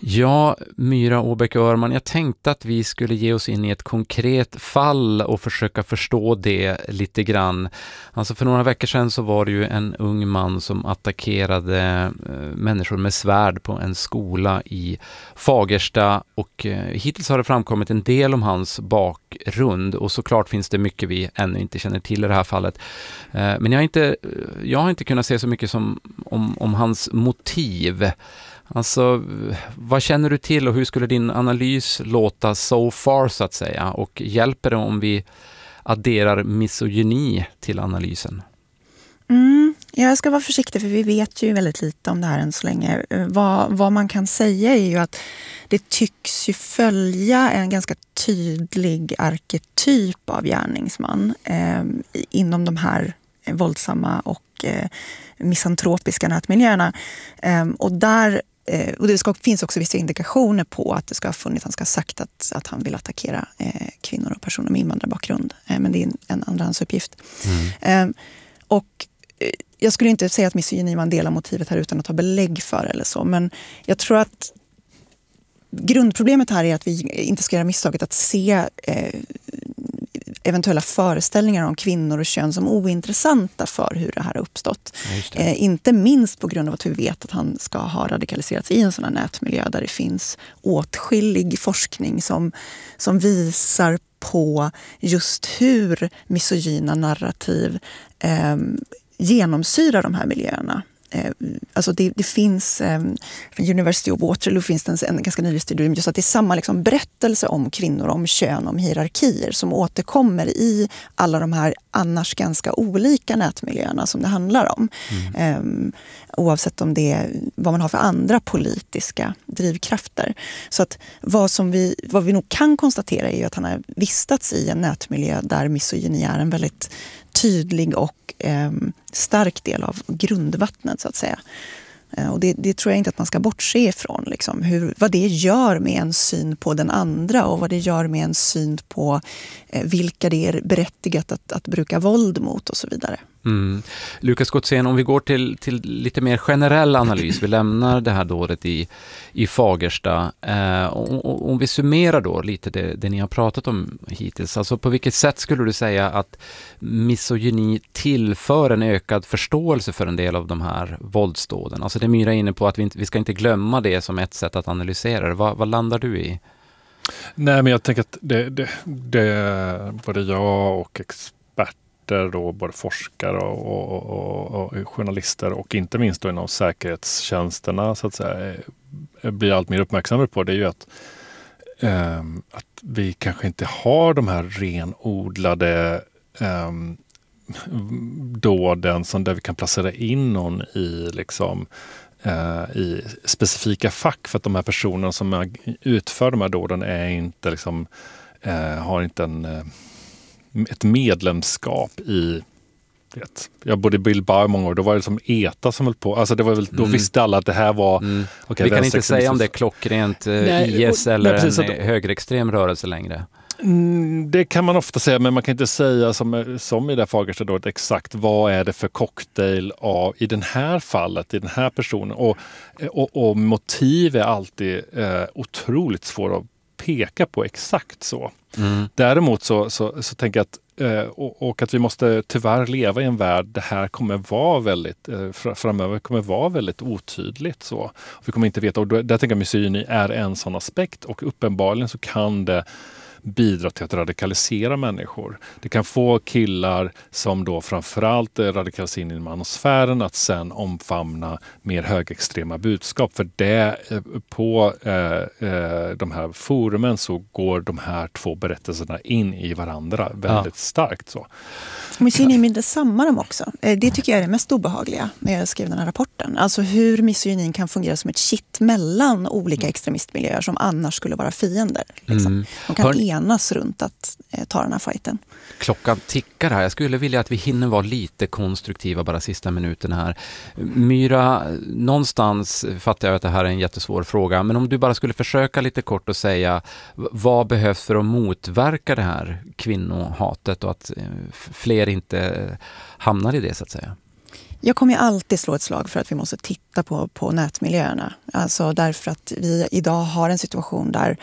Ja, Myra Åbäck-Öhrman, jag tänkte att vi skulle ge oss in i ett konkret fall och försöka förstå det lite grann. Alltså för några veckor sedan så var det ju en ung man som attackerade människor med svärd på en skola i Fagersta, och hittills har det framkommit en del om hans bakgrund, och såklart finns det mycket vi ännu inte känner till i det här fallet. Men jag har inte kunnat se så mycket som om hans motiv. Alltså, vad känner du till och hur skulle din analys låta so far så att säga? Och hjälper det om vi adderar misogyni till analysen? Jag ska vara försiktig för vi vet ju väldigt lite om det här än så länge. Vad man kan säga är ju att det tycks ju följa en ganska tydlig arketyp av gärningsman inom de här våldsamma och misantropiska nätmiljöerna. Och det finns också vissa indikationer på att det ska ha funnits, han ska ha sagt att han vill attackera kvinnor och personer med invandrarbakgrund. Men det är en andrahandsuppgift. Och jag skulle inte säga att misogyni var en del av motivet här utan att ha belägg för eller så. Men jag tror att grundproblemet här är att vi inte ska göra misstaget att se eventuella föreställningar om kvinnor och kön som ointressanta för hur det här har uppstått. Inte minst på grund av att vi vet att han ska ha radikaliserats i en sån här nätmiljö där det finns åtskillig forskning som visar på just hur misogyna narrativ genomsyrar de här miljöerna. Alltså det finns, från University of Waterloo finns det en ganska nylig studie just att det är samma liksom berättelse om kvinnor, om kön, om hierarkier som återkommer i alla de här annars ganska olika nätmiljöerna som det handlar om. Oavsett om det är vad man har för andra politiska drivkrafter. Så att vad vi nog kan konstatera är ju att han har vistats i en nätmiljö där misogyni är en väldigt tydlig och stark del av grundvattnet så att säga. Och det tror jag inte att man ska bortse ifrån. Liksom, vad det gör med en syn på den andra och vad det gör med en syn på vilka det är berättigat att bruka våld mot och så vidare. Lukas Gotzén, om vi går till lite mer generell analys, vi lämnar det här dådet i Fagersta, om vi summerar då lite det ni har pratat om hittills, alltså på vilket sätt skulle du säga att misogyni tillför en ökad förståelse för en del av de här våldsdåden? Alltså det Myra är inne på att vi ska inte glömma det som ett sätt att analysera det. Vad landar du i? Nej, men jag tänker att det både jag och experter då, både forskare och journalister och inte minst då inom säkerhetstjänsterna så att säga blir allt mer uppmärksamma på, det är ju att vi kanske inte har de här renodlade dåden som där vi kan placera in någon i liksom i specifika fack, för att de här personerna som utför de här dåden är inte liksom, har inte ett medlemskap i, jag bodde i Bilbao i många år, då var det som ETA som höll på, alltså det var väl, då visste alla att det här var vi kan inte säga om det är klockrent IS eller en högerextrem rörelse längre. Det kan man ofta säga, men man kan inte säga som i det Fagersta då, exakt vad är det för cocktail av i det här fallet, i den här personen. Och motiv är alltid otroligt svårt att peka på exakt så. Däremot så tänker jag att och att vi måste tyvärr leva i en värld det här kommer vara väldigt framöver kommer vara väldigt otydligt så. Vi kommer inte veta, och där tänker jag misogyni är en sån aspekt, och uppenbarligen så kan det bidra till att radikalisera människor. Det kan få killar som då framförallt radikaliseras in i manosfären att sen omfamna mer högextrema budskap. För det på de här forumen så går de här två berättelserna in i varandra väldigt starkt så. Misogyni mindre samma dem också. Det tycker jag är det mest obehagliga när jag skrev den här rapporten. Alltså hur misogynin kan fungera som ett kitt mellan olika extremistmiljöer som annars skulle vara fiender. Liksom. De kan enas runt att ta den här fighten. Klockan tickar här. Jag skulle vilja att vi hinner vara lite konstruktiva bara sista minuten här. Myra, någonstans fattar jag att det här är en jättesvår fråga, men om du bara skulle försöka lite kort och säga vad behövs för att motverka det här kvinnohatet och att fler inte hamnar i det så att säga? Jag kommer alltid slå ett slag för att vi måste titta på nätmiljöerna. Alltså därför att vi idag har en situation där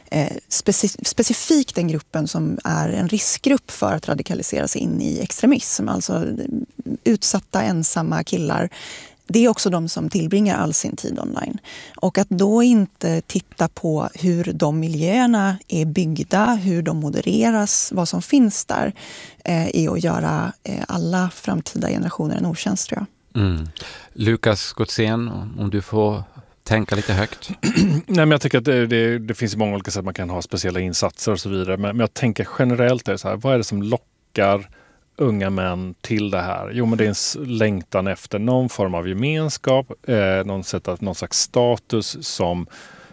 specifikt den gruppen som är en riskgrupp för att radikaliseras in i extremism, alltså utsatta ensamma killar, det är också de som tillbringar all sin tid online. Och att då inte titta på hur de miljöerna är byggda, hur de modereras, vad som finns där, är att göra alla framtida generationer en otjänst, tror jag. Mm. Lukas Gotzén, om du får tänka lite högt. Nej, men jag tycker att det finns många olika sätt man kan ha speciella insatser och så vidare. Men jag tänker generellt är det så här, vad är det som lockar unga män till det här? Jo, men det är en längtan efter någon form av gemenskap, någon slags status som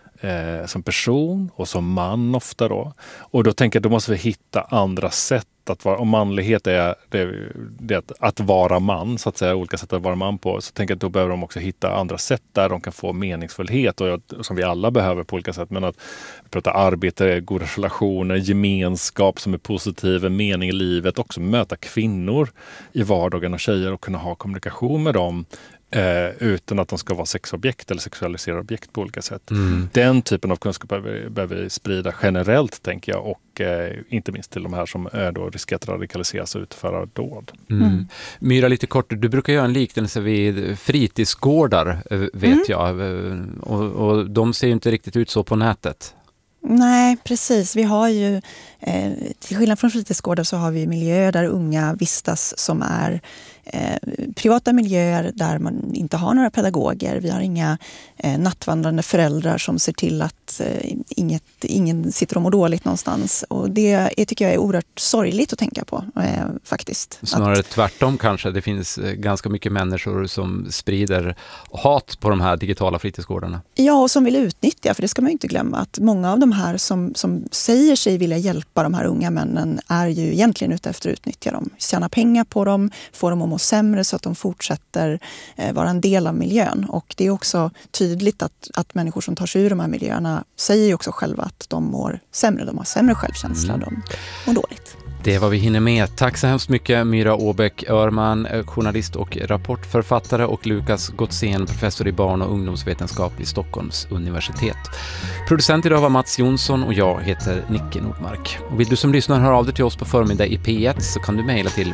person och som man ofta då. Och då tänker jag, då måste vi hitta andra sätt att vara, om manlighet är att vara man, så att säga, olika sätt att vara man på, så tänker jag att då behöver de också hitta andra sätt där de kan få meningsfullhet, och som vi alla behöver på olika sätt, men att prata arbete, goda relationer, gemenskap som är positiv, en mening i livet, också möta kvinnor i vardagen och tjejer och kunna ha kommunikation med dem utan att de ska vara sexobjekt eller sexualiserade objekt på olika sätt. Den typen av kunskap behöver vi sprida generellt, tänker jag, och inte minst till de här som då riskerar att radikaliseras och utföra dåd. Myra, lite kort, du brukar göra en liknelse vid fritidsgårdar, vet jag, och de ser ju inte riktigt ut så på nätet. Nej, precis. Vi har ju, till skillnad från fritidsgårdar, så har vi miljöer där unga vistas som är privata miljöer där man inte har några pedagoger. Vi har inga nattvandrande föräldrar som ser till att ingen sitter och mår dåligt någonstans. Och det tycker jag är oerhört sorgligt att tänka på, faktiskt. Snarare tvärtom kanske. Det finns ganska mycket människor som sprider hat på de här digitala fritidsgårdarna. Ja, och som vill utnyttja, för det ska man ju inte glömma, att många av de här som säger sig vilja hjälpa de här unga männen är ju egentligen ute efter att utnyttja dem. Tjäna pengar på dem, få dem att må sämre så att de fortsätter vara en del av miljön. Och det är också tydligt att människor som tar sig ur de här miljöerna säger ju också själva att de mår sämre, de har sämre självkänsla, de mår dåligt. Det är vad vi hinner med. Tack så hemskt mycket Myra Åbäck-Öhrman, journalist och rapportförfattare, och Lukas Gotzén, professor i barn- och ungdomsvetenskap vid Stockholms universitet. Producent idag var Mats Jonsson och jag heter Nicke Nordmark. Och vill du som lyssnar höra av dig till oss på förmiddag i P1 så kan du mejla till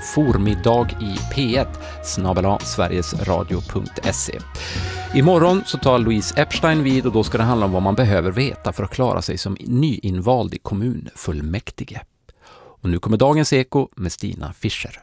formidagip1@sverigesradio.se. Imorgon så tar Louise Epstein vid, och då ska det handla om vad man behöver veta för att klara sig som nyinvald i kommunfullmäktige. Och nu kommer dagens Eko med Stina Fischer.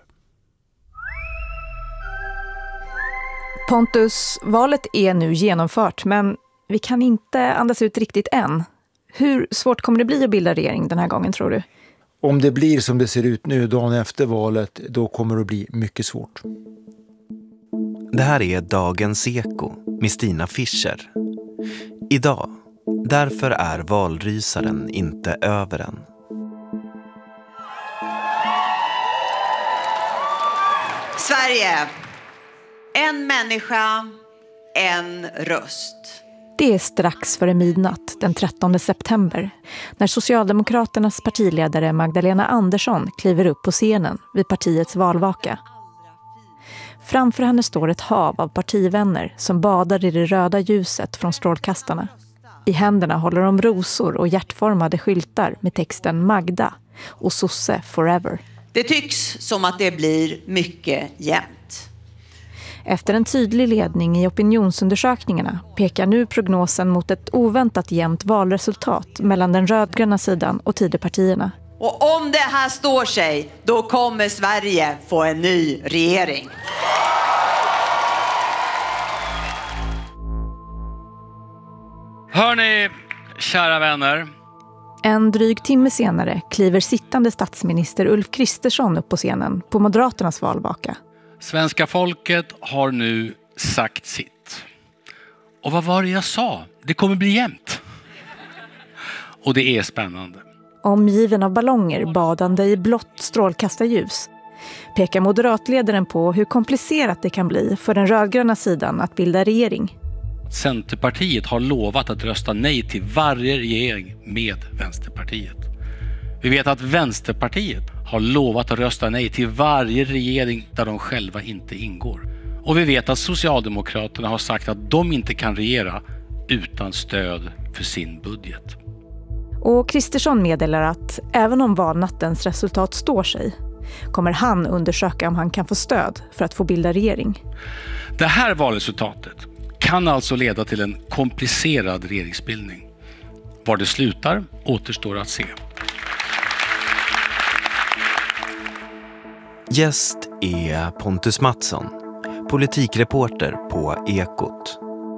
Pontus, valet är nu genomfört, men vi kan inte andas ut riktigt än. Hur svårt kommer det bli att bilda regering den här gången, tror du? Om det blir som det ser ut nu dagen efter valet, då kommer det att bli mycket svårt. Det här är dagens Eko med Stina Fischer. Idag, därför är valrysaren inte över än. Sverige. En människa, en röst. Det är strax före midnatt den 13 september när Socialdemokraternas partiledare Magdalena Andersson kliver upp på scenen vid partiets valvaka. Framför henne står ett hav av partivänner som badar i det röda ljuset från strålkastarna. I händerna håller de rosor och hjärtformade skyltar med texten Magda och Sosse Forever. Det tycks som att det blir mycket jämnt. Efter en tydlig ledning i opinionsundersökningarna pekar nu prognosen mot ett oväntat jämnt valresultat mellan den rödgröna sidan och Tidöpartierna. Och om det här står sig, då kommer Sverige få en ny regering. Hörrni, kära vänner. En dryg timme senare kliver sittande statsminister Ulf Kristersson upp på scenen på Moderaternas valvaka. Svenska folket har nu sagt sitt. Och vad var det jag sa? Det kommer bli jämnt. Och det är spännande. Omgiven av ballonger badande i blått strålkastarljus pekar moderatledaren på hur komplicerat det kan bli för den rödgröna sidan att bilda regering. Centerpartiet har lovat att rösta nej till varje regering med Vänsterpartiet. Vi vet att Vänsterpartiet har lovat att rösta nej till varje regering där de själva inte ingår. Och vi vet att Socialdemokraterna har sagt att de inte kan regera utan stöd för sin budget. Och Kristersson meddelar att även om valnattens resultat står sig kommer han undersöka om han kan få stöd för att få bilda regering. Det här valresultatet kan alltså leda till en komplicerad regeringsbildning. Var det slutar återstår att se. Gäst är Pontus Mattsson, politikreporter på Ekot.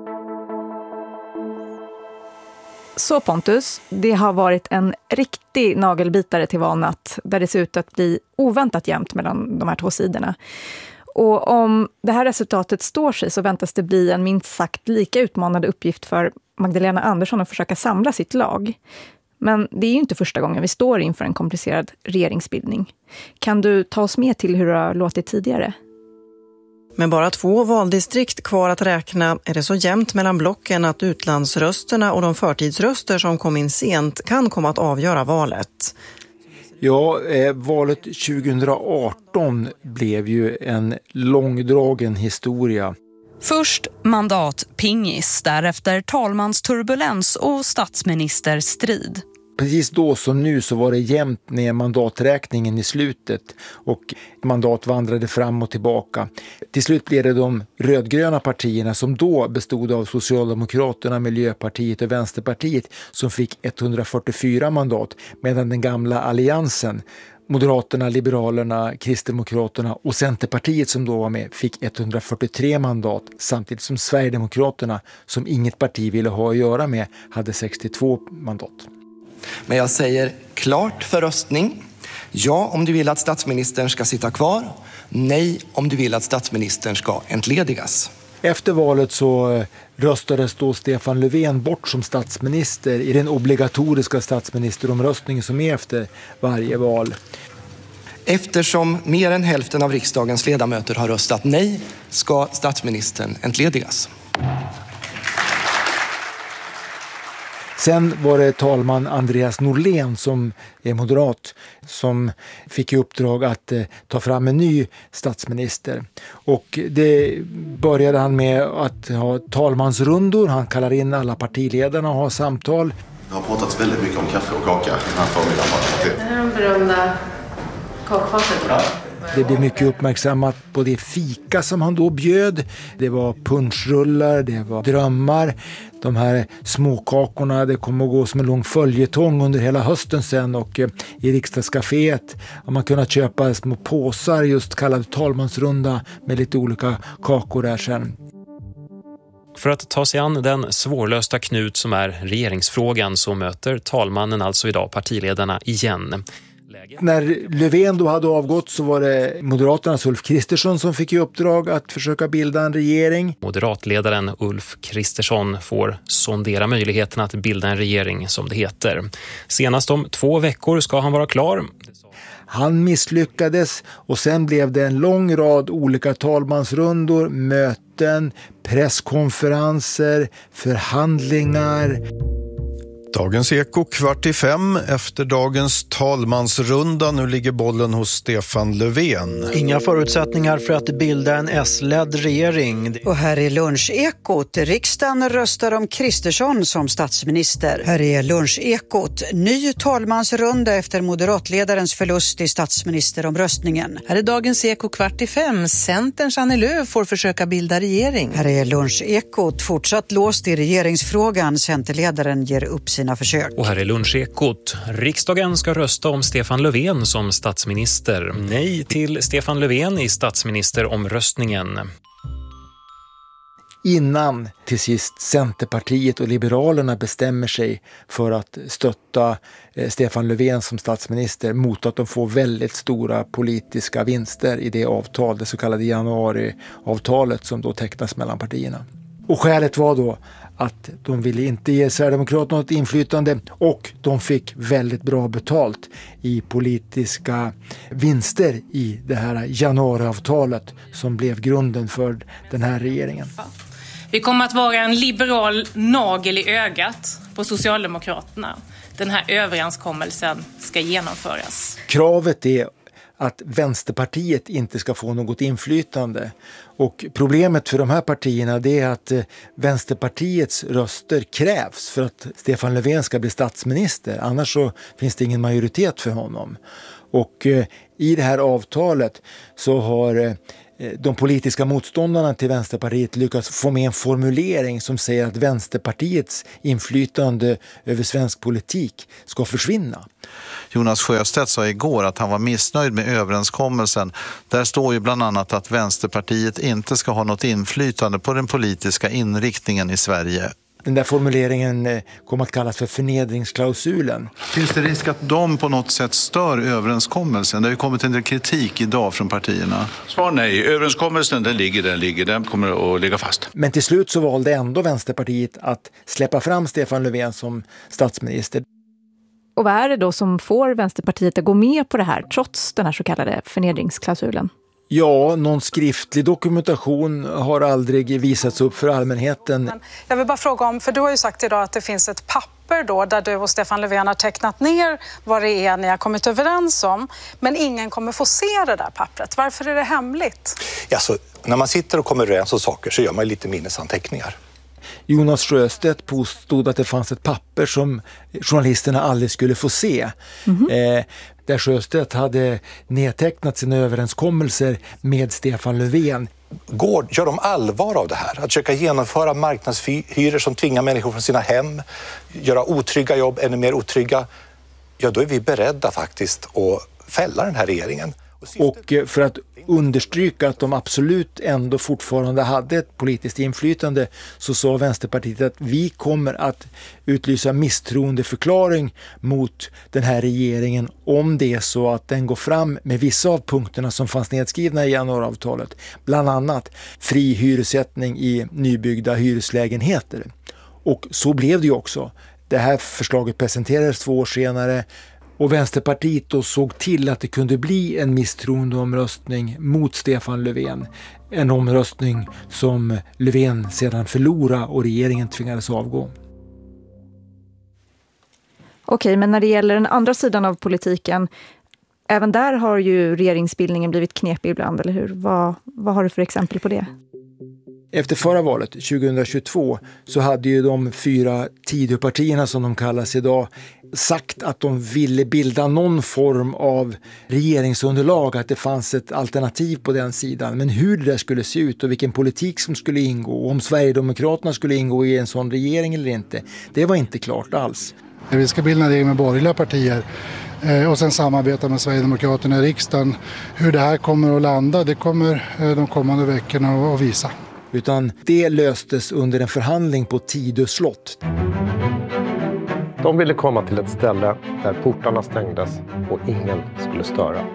Så Pontus, det har varit en riktig nagelbitare till valnatt där det ser ut att bli oväntat jämnt mellan de här två sidorna. Och om det här resultatet står sig så väntas det bli en minst sagt lika utmanande uppgift för Magdalena Andersson att försöka samla sitt lag. Men det är ju inte första gången vi står inför en komplicerad regeringsbildning. Kan du ta oss med till hur det har låtit tidigare? Med bara 2 valdistrikt kvar att räkna är det så jämnt mellan blocken att utlandsrösterna och de förtidsröster som kom in sent kan komma att avgöra valet. Ja, valet 2018 blev ju en långdragen historia. Först mandatpingis, därefter talmansturbulens och statsministerstrid. Precis då som nu så var det jämnt ner mandaträkningen i slutet och mandat vandrade fram och tillbaka. Till slut blev det de rödgröna partierna som då bestod av Socialdemokraterna, Miljöpartiet och Vänsterpartiet som fick 144 mandat, medan den gamla alliansen, Moderaterna, Liberalerna, Kristdemokraterna och Centerpartiet som då var med fick 143 mandat, samtidigt som Sverigedemokraterna, som inget parti ville ha att göra med, hade 62 mandat. Men jag säger klart för röstning. Ja om du vill att statsministern ska sitta kvar. Nej om du vill att statsministern ska entledigas. Efter valet så röstades då Stefan Löfven bort som statsminister i den obligatoriska statsministeromröstningen som är efter varje val. Eftersom mer än hälften av riksdagens ledamöter har röstat nej ska statsministern entledigas. Sen var det talman Andreas Norlén som är moderat som fick i uppdrag att ta fram en ny statsminister. Och det började han med att ha talmansrundor. Han kallar in alla partiledarna och har samtal. Det har pratats väldigt mycket om kaffe och kaka den här förmiddagen. Det här är de berömda kakfatet. Ja. Det blev mycket uppmärksammat på det fika som han då bjöd. Det var punschrullar, det var drömmar. De här småkakorna, det kommer att gå som en lång följetong under hela hösten sen, och i riksdagscaféet har man kunnat köpa små påsar just kallade talmansrunda med lite olika kakor där sen. För att ta sig an den svårlösta knut som är regeringsfrågan så möter talmannen alltså idag partiledarna igen. När Löfven då hade avgått så var det Moderaternas Ulf Kristersson som fick i uppdrag att försöka bilda en regering. Moderatledaren Ulf Kristersson får sondera möjligheten att bilda en regering som det heter. Senast om 2 veckor ska han vara klar. Han misslyckades och sen blev det en lång rad olika talmansrundor, möten, presskonferenser, förhandlingar. Dagens Eko 4:45 efter dagens talmansrunda. Nu ligger bollen hos Stefan Löfven. Inga förutsättningar för att bilda en S-ledd regering. Och här är lunchekot. Riksdagen röstar om Kristersson som statsminister. Här är lunchekot. Ny talmansrunda efter moderatledarens förlust i statsministeromröstningen. Här är dagens Eko 4:45. Centerns Annie Lööf får försöka bilda regering. Här är lunchekot. Fortsatt låst i regeringsfrågan. Centerledaren ger upp sina försök. Och här är lunchekot. Riksdagen ska rösta om Stefan Löfven som statsminister. Nej till Stefan Löfven i statsministeromröstningen. Innan till sist Centerpartiet och Liberalerna bestämmer sig för att stötta Stefan Löfven som statsminister mot att de får väldigt stora politiska vinster i det avtal, det så kallade januariavtalet som då tecknas mellan partierna. Och skälet var då att de ville inte ge Sverigedemokraterna något inflytande och de fick väldigt bra betalt i politiska vinster i det här januariavtalet som blev grunden för den här regeringen. Vi kommer att vara en liberal nagel i ögat på Socialdemokraterna. Den här överenskommelsen ska genomföras. Kravet är att Vänsterpartiet inte ska få något inflytande. Och problemet för de här partierna det är att Vänsterpartiets röster krävs för att Stefan Löfven ska bli statsminister. Annars så finns det ingen majoritet för honom. Och i det här avtalet så har de politiska motståndarna till Vänsterpartiet lyckats få med en formulering som säger att Vänsterpartiets inflytande över svensk politik ska försvinna. Jonas Sjöstedt sa igår att han var missnöjd med överenskommelsen. Där står ju bland annat att Vänsterpartiet inte ska ha något inflytande på den politiska inriktningen i Sverige. Den där formuleringen kom att kallas för förnedringsklausulen. Finns det risk att de på något sätt stör överenskommelsen? Det har ju kommit en del kritik idag från partierna. Svar nej. Överenskommelsen den kommer att ligga fast. Men till slut så valde ändå Vänsterpartiet att släppa fram Stefan Löfven som statsminister. Och vad är det då som får Vänsterpartiet att gå med på det här trots den här så kallade förnedringsklausulen? Ja, någon skriftlig dokumentation har aldrig visats upp för allmänheten. Jag vill bara fråga om, för du har ju sagt idag att det finns ett papper då där du och Stefan Löfven har tecknat ner vad det är ni har kommit överens om. Men ingen kommer få se det där pappret. Varför är det hemligt? Alltså, när man sitter och kommer överens om saker så gör man lite minnesanteckningar. Jonas Sjöstedt påstod att det fanns ett papper som journalisterna aldrig skulle få se. Där Sjöstedt hade nedtecknat sina överenskommelser med Stefan Löfven. Gör de allvar av det här? Att försöka genomföra marknadshyror som tvingar människor från sina hem, göra otrygga jobb ännu mer otrygga, ja då är vi beredda faktiskt att fälla den här regeringen. Och för att understryka att de absolut ändå fortfarande hade ett politiskt inflytande så sa Vänsterpartiet att vi kommer att utlysa misstroendeförklaring mot den här regeringen om det är så att den går fram med vissa av punkterna som fanns nedskrivna i januariavtalet. Bland annat fri hyressättning i nybyggda hyreslägenheter. Och så blev det ju också. Det här förslaget presenterades 2 år senare. Och Vänsterpartiet då såg till att det kunde bli en misstroendeomröstning mot Stefan Löfven. En omröstning som Löfven sedan förlorade och regeringen tvingades avgå. Okej, men när det gäller den andra sidan av politiken, även där har ju regeringsbildningen blivit knepig ibland, eller hur? Vad har du för exempel på det? Efter förra valet, 2022, så hade ju de 4 Tidöpartierna som de kallas idag sagt att de ville bilda någon form av regeringsunderlag, att det fanns ett alternativ på den sidan. Men hur det där skulle se ut och vilken politik som skulle ingå och om Sverigedemokraterna skulle ingå i en sån regering eller inte, det var inte klart alls. Vi ska bilda en regering med borgerliga partier och sen samarbeta med Sverigedemokraterna i riksdagen. Hur det här kommer att landa, det kommer de kommande veckorna att visa. Utan det löstes under en förhandling på Tidö slott. De ville komma till ett ställe där portarna stängdes och ingen skulle störa.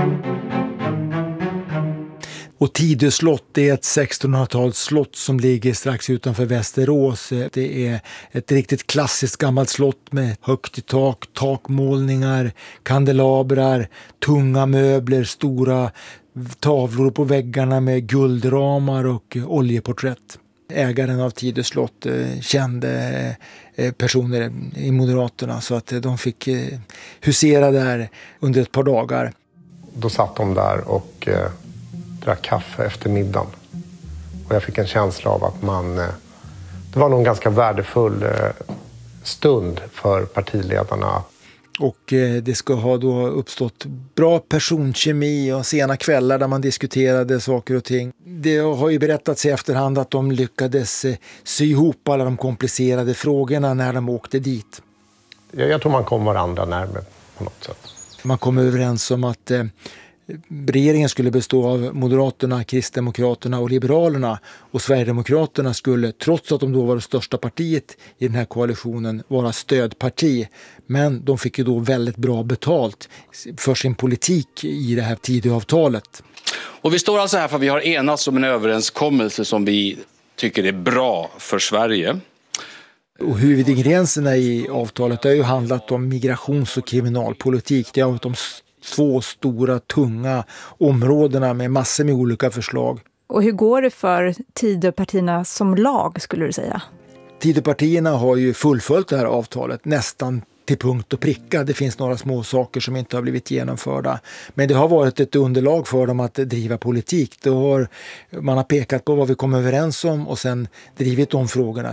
Och Tidö slott är ett 1600-tals slott som ligger strax utanför Västerås. Det är ett riktigt klassiskt gammalt slott med högt i tak, takmålningar, kandelabrar, tunga möbler, stora tavlor på väggarna med guldramar och oljeporträtt. Ägaren av Tidö slott kände personer i Moderaterna så att de fick husera där under ett par dagar. Då satt de där och drack kaffe efter middagen. Och jag fick en känsla av att det var nog en ganska värdefull stund för partiledarna. Och det ska ha då uppstått bra personkemi och sena kvällar där man diskuterade saker och ting. Det har ju berättats i efterhand att de lyckades sy ihop alla de komplicerade frågorna när de åkte dit. Jag tror man kom varandra närmare på något sätt. Man kom överens om att regeringen skulle bestå av Moderaterna, Kristdemokraterna och Liberalerna och Sverigedemokraterna skulle, trots att de då var det största partiet i den här koalitionen, vara stödparti. Men de fick ju då väldigt bra betalt för sin politik i det här Tidöavtalet. Och vi står alltså här för att vi har enats om en överenskommelse som vi tycker är bra för Sverige. Och huvudingredienserna i avtalet har ju handlat om migrations- och kriminalpolitik. Det har varit de 2 stora, tunga områdena med massor med olika förslag. Och hur går det för Tidöpartierna som lag, skulle du säga? Tidöpartierna har ju fullföljt det här avtalet nästan till punkt och pricka. Det finns några små saker som inte har blivit genomförda. Men det har varit ett underlag för dem att driva politik. Man har pekat på vad vi kom överens om och sen drivit de frågorna.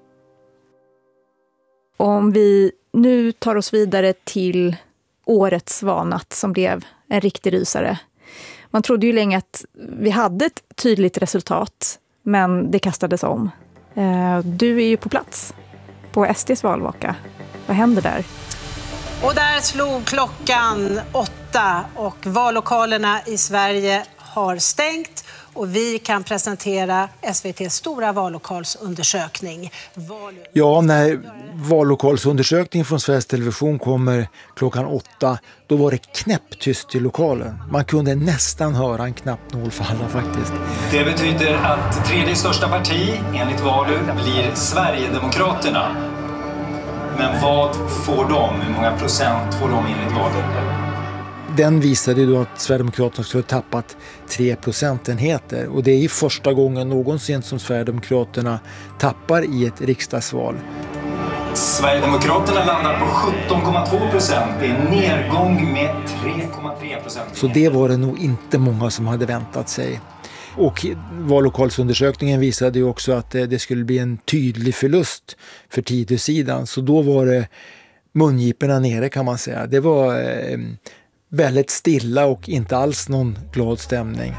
Om vi nu tar oss vidare till årets valnatt som blev en riktig rysare. Man trodde ju länge att vi hade ett tydligt resultat, men det kastades om. Du är ju på plats på SDs valvaka. Vad händer där? Och där slog klockan 8 och vallokalerna i Sverige har stängt och vi kan presentera SVT:s stora vallokalsundersökning. Ja, när vallokalsundersökningen från Sveriges Television kommer klockan 8, då var det knäpptyst i lokalen. Man kunde nästan höra en knappnål falla faktiskt. Det betyder att tredje största parti enligt Valu blir Sverigedemokraterna. Men vad får de? Hur många procent får de enligt Valu? Den visade då att Sverigedemokraterna skulle ha tappat 3 procentenheter. Och det är ju första gången någonsin som Sverigedemokraterna tappar i ett riksdagsval. Sverigedemokraterna landar på 17,2%. Det är en nedgång med 3,3%. Så det var det nog inte många som hade väntat sig. Och vallokalsundersökningen visade ju också att det skulle bli en tydlig förlust för Tidösidan. Så då var det mungiporna nere, kan man säga. Det var väldigt stilla och inte alls någon glad stämning.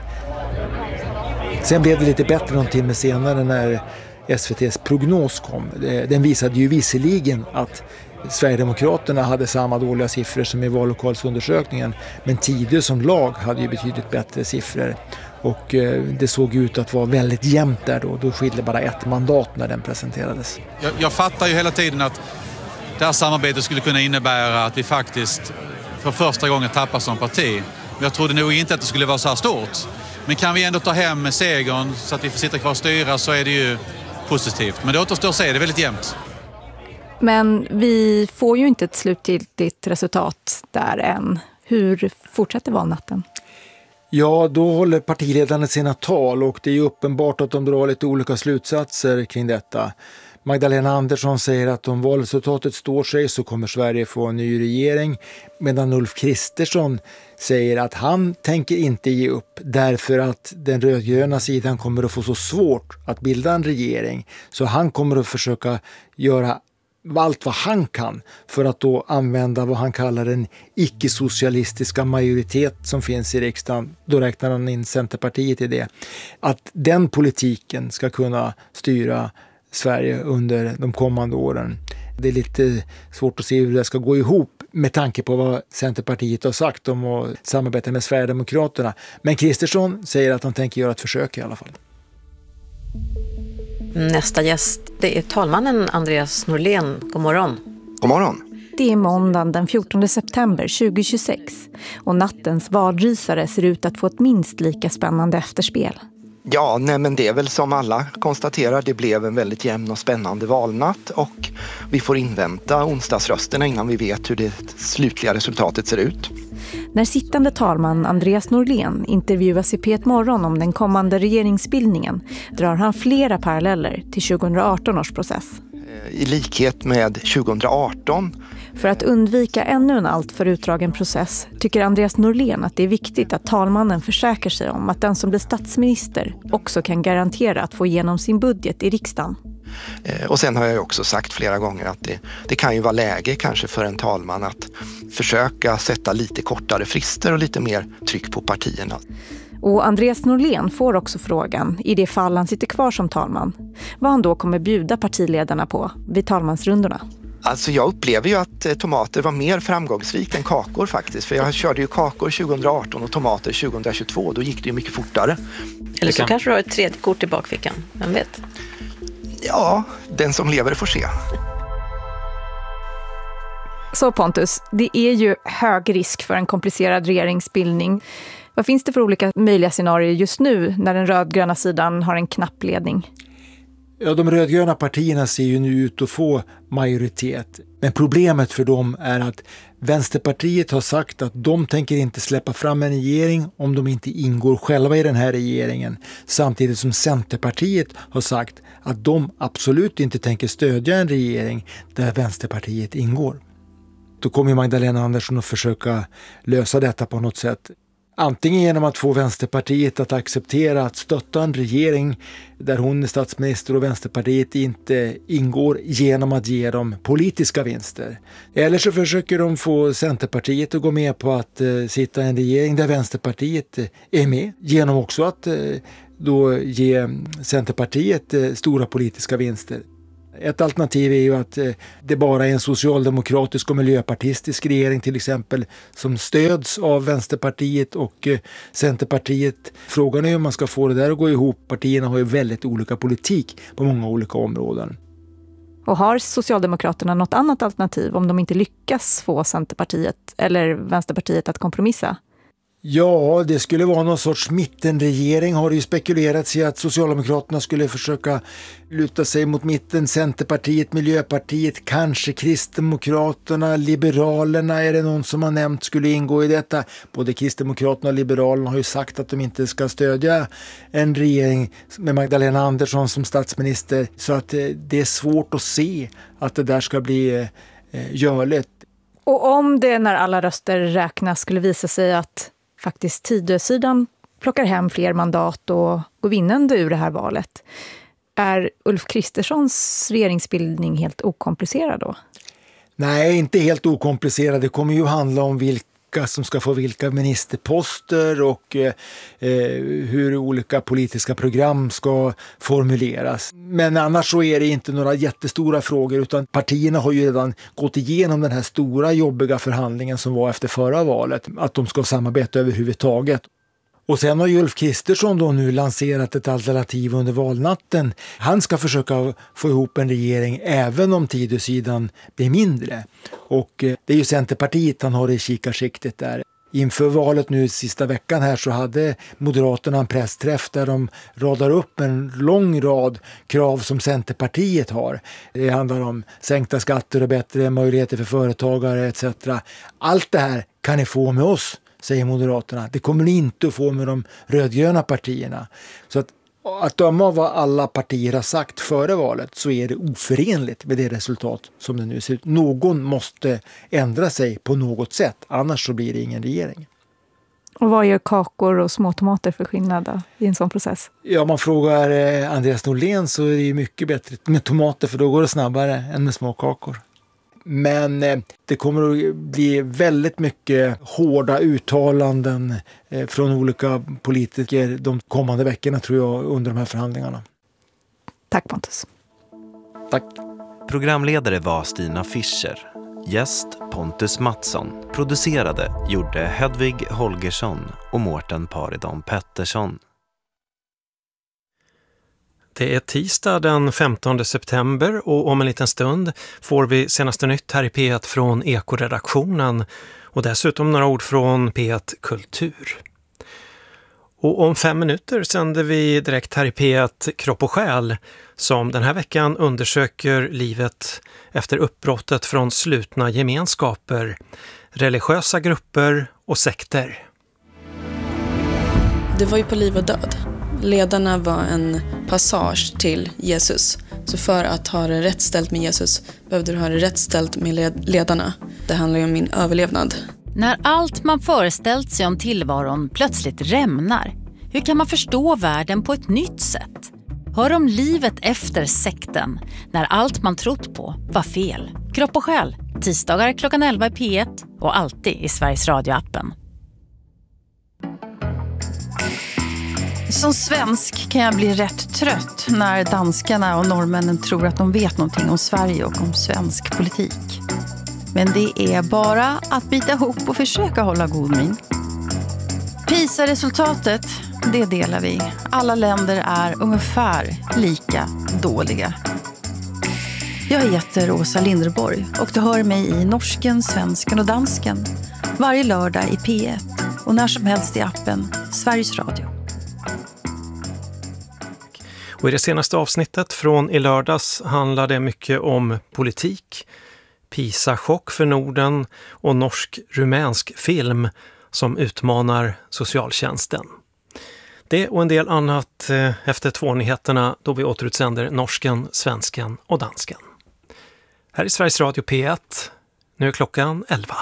Sen blev det lite bättre någon timme senare när SVT:s prognos kom. Den visade ju visserligen att Sverigedemokraterna hade samma dåliga siffror som i vallokalsundersökningen, men Tidö som lag hade ju betydligt bättre siffror. Och det såg ut att vara väldigt jämnt där då. Då skilde bara ett mandat när den presenterades. Jag fattar ju hela tiden att det här samarbetet skulle kunna innebära att vi faktiskt för första gången tappar som parti. Men jag trodde nog inte att det skulle vara så här stort. Men kan vi ändå ta hem segern så att vi får sitta kvar och styra, så är det ju positivt. Men det återstår att se, det är väldigt jämnt. Men vi får ju inte ett slutgiltigt resultat där än. Hur fortsätter valnatten? Ja, då håller partiledarna sina tal och det är ju uppenbart att de drar lite olika slutsatser kring detta. Magdalena Andersson säger att om valresultatet står sig så kommer Sverige få en ny regering, medan Ulf Kristersson säger att han tänker inte ge upp därför att den rödgröna sidan kommer att få så svårt att bilda en regering, så han kommer att försöka göra allt vad han kan för att då använda vad han kallar den icke-socialistiska majoritet som finns i riksdagen. Då räknar han in Centerpartiet i det. Att den politiken ska kunna styra Sverige under de kommande åren. Det är lite svårt att se hur det ska gå ihop med tanke på vad Centerpartiet har sagt om att samarbeta med Sverigedemokraterna. Men Kristersson säger att han tänker göra ett försök i alla fall. Nästa gäst, det är talmannen Andreas Norlén. God morgon. God morgon. Det är måndagen den 14 september 2026 och nattens valrysare ser ut att få ett minst lika spännande efterspel. Ja, men det är väl som alla konstaterar, det blev en väldigt jämn och spännande valnatt och vi får invänta onsdagsrösterna innan vi vet hur det slutliga resultatet ser ut. När sittande talman Andreas Norlén intervjuas i P1 Morgon om den kommande regeringsbildningen drar han flera paralleller till 2018 års process. I likhet med 2018. För att undvika ännu en alltför utdragen process tycker Andreas Norlén att det är viktigt att talmannen försäkrar sig om att den som blir statsminister också kan garantera att få igenom sin budget i riksdagen. Och sen har jag också sagt flera gånger att det kan ju vara läge kanske för en talman att försöka sätta lite kortare frister och lite mer tryck på partierna. Och Andreas Norlén får också frågan, i det fall han sitter kvar som talman, vad han då kommer bjuda partiledarna på vid talmansrundorna. Alltså jag upplever ju att tomater var mer framgångsrikt än kakor faktiskt. För jag körde ju kakor 2018 och tomater 2022. Då gick det ju mycket fortare. Eller så kanske du har ett tredje kort i bakfickan, vem vet? Ja, den som lever får se. Så Pontus, det är ju hög risk för en komplicerad regeringsbildning. Vad finns det för olika möjliga scenarier just nu när den rödgröna sidan har en knapp ledning? Ja, de rödgröna partierna ser ju nu ut att få majoritet. Men problemet för dem är att Vänsterpartiet har sagt att de tänker inte släppa fram en regering om de inte ingår själva i den här regeringen. Samtidigt som Centerpartiet har sagt att de absolut inte tänker stödja en regering där Vänsterpartiet ingår. då kommer Magdalena Andersson att försöka lösa detta på något sätt. Antingen genom att få Vänsterpartiet att acceptera att stötta en regering där hon är statsminister och Vänsterpartiet inte ingår, genom att ge dem politiska vinster. Eller så försöker de få Centerpartiet att gå med på att sitta i en regering där Vänsterpartiet är med, genom också att då ge Centerpartiet stora politiska vinster. Ett alternativ är ju att det bara är en socialdemokratisk och miljöpartistisk regering till exempel som stöds av Vänsterpartiet och Centerpartiet. Frågan är hur man ska få det där att gå ihop. Partierna har ju väldigt olika politik på många olika områden. Och har Socialdemokraterna något annat alternativ om de inte lyckas få Centerpartiet eller Vänsterpartiet att kompromissa? Ja, det skulle vara någon sorts mittenregering, har det ju spekulerats i att Socialdemokraterna skulle försöka luta sig mot mitten. Centerpartiet, Miljöpartiet, kanske Kristdemokraterna, Liberalerna är det någon som har nämnt skulle ingå i detta. Både Kristdemokraterna och Liberalerna har ju sagt att de inte ska stödja en regering med Magdalena Andersson som statsminister. Så att det är svårt att se att det där ska bli görligt. Och om det när alla röster räknas skulle visa sig att faktiskt Tidösidan plockar hem fler mandat och går vinnande ur det här valet, är Ulf Kristerssons regeringsbildning helt okomplicerad då? Nej, inte helt okomplicerad. Det kommer ju handla om vilka som ska få vilka ministerposter och hur olika politiska program ska formuleras. Men annars så är det inte några jättestora frågor, utan partierna har ju redan gått igenom den här stora jobbiga förhandlingen som var efter förra valet, att de ska samarbeta överhuvudtaget. Och sen har Ulf Kristersson då nu lanserat ett alternativ under valnatten. Han ska försöka få ihop en regering även om Tidösidan blir mindre. Och det är ju Centerpartiet han har i kikarsiktet där. Inför valet nu sista veckan här så hade Moderaterna en pressträff där de radar upp en lång rad krav som Centerpartiet har. Det handlar om sänkta skatter och bättre möjligheter för företagare etc. Allt det här kan ni få med oss, säger Moderaterna. Det kommer ni inte att få med de rödgröna partierna. Så att döma av vad alla partier har sagt före valet så är det oförenligt med det resultat som det nu ser ut. Någon måste ändra sig på något sätt, annars så blir det ingen regering. Och vad gör kakor och småtomater för skillnad i en sån process? Ja, om man frågar Andreas Norlén så är det ju mycket bättre med tomater, för då går det snabbare än med små kakor. Men det kommer att bli väldigt mycket hårda uttalanden från olika politiker de kommande veckorna, tror jag, under de här förhandlingarna. Tack Pontus. Tack. Programledare var Stina Fischer. Gäst Pontus Mattsson. Producerade gjorde Hedvig Holgersson och Mårten Paridon Pettersson. Det är tisdag den 15 september och om en liten stund får vi senaste nytt här i P1 från Eko-redaktionen och dessutom några ord från P1 Kultur. Och om 5 minuter sänder vi direkt här i P1 Kropp och själ som den här veckan undersöker livet efter uppbrottet från slutna gemenskaper, religiösa grupper och sekter. Det var ju på liv och död. Ledarna var en passage till Jesus. Så för att ha det rätt ställt med Jesus behövde du ha det rätt ställt med ledarna. Det handlar ju om min överlevnad. När allt man föreställt sig om tillvaron plötsligt rämnar, hur kan man förstå världen på ett nytt sätt? Hör om livet efter sekten, när allt man trott på var fel. Kropp och själ, tisdagar klockan 11 i P1 och alltid i Sveriges Radio-appen. Som svensk kan jag bli rätt trött när danskarna och norrmännen tror att de vet någonting om Sverige och om svensk politik. Men det är bara att bita ihop och försöka hålla god min. PISA-resultatet, det delar vi. Alla länder är ungefär lika dåliga. Jag heter Åsa Linderborg och du hör mig i norsken, svensken och dansken varje lördag i P1 och när som helst i appen Sveriges Radio. Och i det senaste avsnittet från i lördags handlar det mycket om politik, PISA-chock för Norden och norsk-rumänsk film som utmanar socialtjänsten. Det och en del annat efter 2-nyheterna då vi återutsänder norsken, svensken och dansken. Här i Sveriges Radio P1, Nu är klockan 11.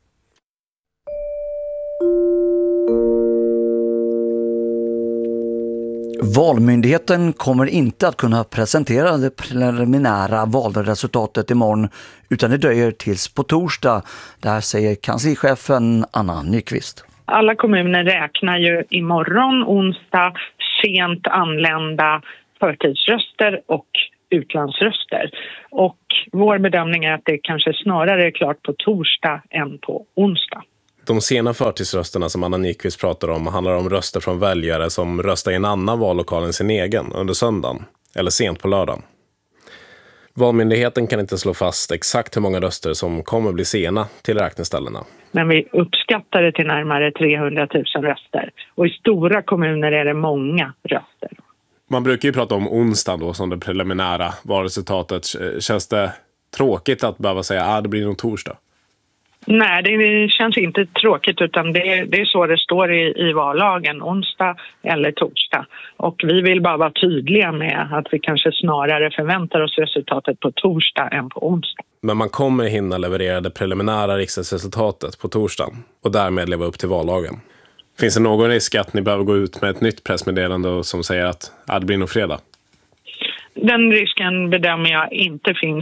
Valmyndigheten kommer inte att kunna presentera det preliminära valresultatet imorgon utan det dröjer tills på torsdag. Det här säger kanslichefen Anna Nyqvist. Alla kommuner räknar ju imorgon, onsdag, sent anlända förtidsröster och utlandsröster. Och vår bedömning är att det kanske snarare är klart på torsdag än på onsdag. De sena förtidsrösterna som Anna Nyqvist pratar om handlar om röster från väljare som röstar i en annan vallokal än sin egen under söndagen eller sent på lördagen. Valmyndigheten kan inte slå fast exakt hur många röster som kommer bli sena till räkneställena. Men vi uppskattar det till närmare 300 000 röster. Och i stora kommuner är det många röster. Man brukar ju prata om onsdag då som det preliminära valresultatet. Känns det tråkigt att behöva säga att det blir nog torsdag? Nej, det känns inte tråkigt utan det är så det står i vallagen, onsdag eller torsdag. Och vi vill bara vara tydliga med att vi kanske snarare förväntar oss resultatet på torsdag än på onsdag. Men man kommer hinna leverera det preliminära riksdagsresultatet på torsdag och därmed leva upp till vallagen. Finns det någon risk att ni behöver gå ut med ett nytt pressmeddelande som säger att det blir nog fredag? Den risken bedömer jag inte finns.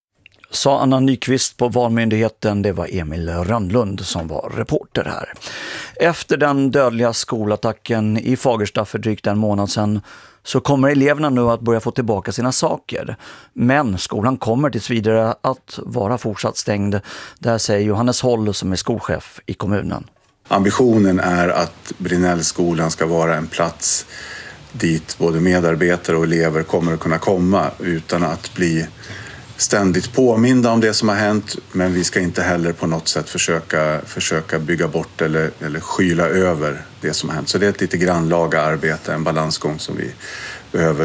Sa Anna Nyqvist på Valmyndigheten. Det var Emil Rönnlund som var reporter här. Efter den dödliga skolattacken i Fagersta för drygt en månad sedan så kommer eleverna nu att börja få tillbaka sina saker. Men skolan kommer tills vidare att vara fortsatt stängd. Där säger Johannes Holl som är skolchef i kommunen. Ambitionen är att Brinellskolan ska vara en plats dit både medarbetare och elever kommer att kunna komma utan att bli ständigt påminda om det som har hänt, men vi ska inte heller på något sätt försöka bygga bort eller skyla över det som har hänt. Så det är ett lite grannlaga arbete, en balansgång som vi behöver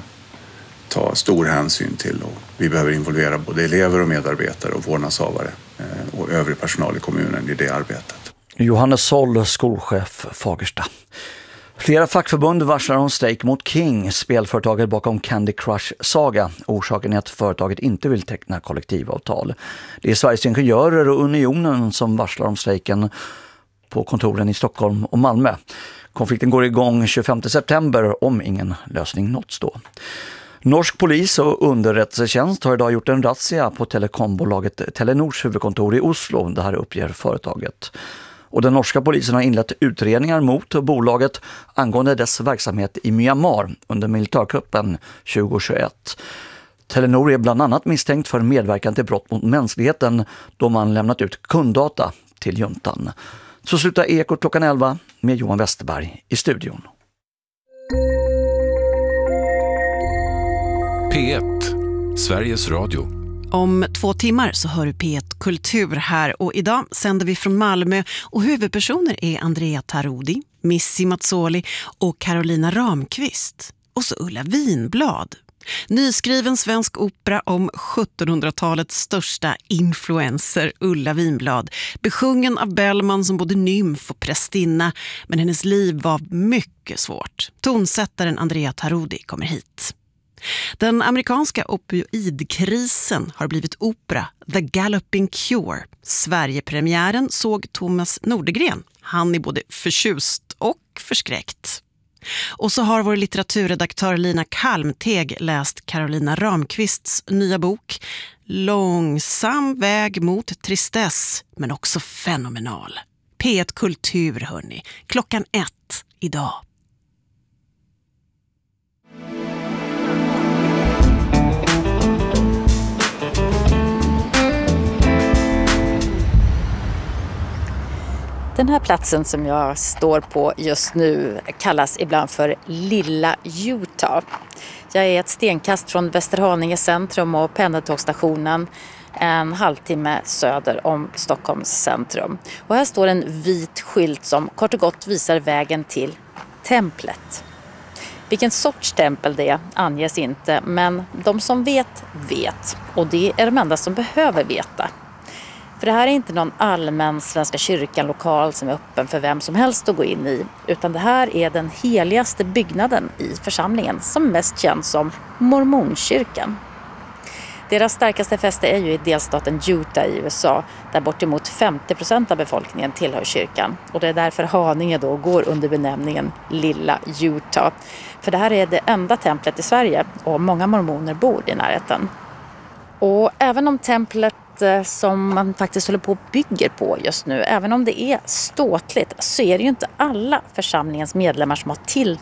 ta stor hänsyn till. Och vi behöver involvera både elever och medarbetare och vårdnadshavare och övrig personal i kommunen i det arbetet. Johannes Soll, skolchef Fagersta. Flera fackförbund varslar om strejk mot King, spelföretaget bakom Candy Crush Saga. Orsaken är att företaget inte vill teckna kollektivavtal. Det är Sveriges Ingenjörer och Unionen som varslar om strejken på kontoren i Stockholm och Malmö. Konflikten går igång 25 september om ingen lösning nåtts då. Norsk polis och underrättelsetjänst har idag gjort en razzia på telekombolaget Telenors huvudkontor i Oslo. Det här uppger företaget. Och den norska polisen har inlett utredningar mot bolaget angående dess verksamhet i Myanmar under militärkuppen 2021. Telenor är bland annat misstänkt för medverkan till brott mot mänskligheten då man lämnat ut kunddata till juntan. Så slutar Ekot klockan 11 med Johan Westerberg i studion. P1, Sveriges Radio. Om 2 timmar så hör du P1 Kultur här och idag sänder vi från Malmö och huvudpersoner är Andrea Tarodi, Missi Mazzoli och Carolina Ramqvist. Och så Ulla Vinblad. Nyskriven svensk opera om 1700-talets största influencer Ulla Vinblad. Besjungen av Bellman som både nymf och prästinna, men hennes liv var mycket svårt. Tonsättaren Andrea Tarodi kommer hit. Den amerikanska opioidkrisen har blivit opera The Galloping Cure. Sverigepremiären såg Thomas Nordegren. Han är både förtjust och förskräckt. Och så har vår litteraturredaktör Lina Kalmteg läst Carolina Ramqvists nya bok Långsam väg mot tristess, men också fenomenal. P1 Kultur, hörni. Klockan 1 idag. Den här platsen som jag står på just nu kallas ibland för Lilla Utah. Jag är ett stenkast från Västerhaninge centrum och pendeltågsstationen en halvtimme söder om Stockholms centrum. Och här står en vit skylt som kort och gott visar vägen till templet. Vilken sorts tempel det anges inte, men de som vet, vet. Och det är de enda som behöver veta. För det här är inte någon allmän Svenska kyrkan-lokal som är öppen för vem som helst att gå in i. Utan det här är den heligaste byggnaden i församlingen som mest känns som mormonkyrkan. Deras starkaste fäste är ju i delstaten Utah i USA, där bortemot 50% av befolkningen tillhör kyrkan. Och det är därför Haninge då går under benämningen Lilla Utah. För det här är det enda templet i Sverige och många mormoner bor i närheten. Och även om templet som man faktiskt håller på och bygger på just nu, även om det är ståtligt, så är det ju inte alla församlingens medlemmar som har